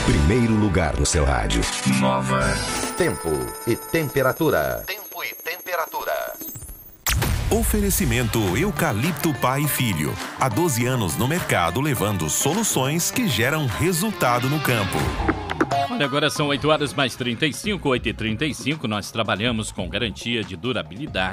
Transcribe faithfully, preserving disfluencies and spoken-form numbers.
Primeiro lugar no seu rádio. Nova. Tempo e temperatura. Tempo e temperatura. Oferecimento Eucalipto Pai e Filho. Há doze anos no mercado, levando soluções que geram resultado no campo. Olha, agora são oito horas mais trinta e cinco, oito e trinta e cinco. Nós trabalhamos com garantia de durabilidade.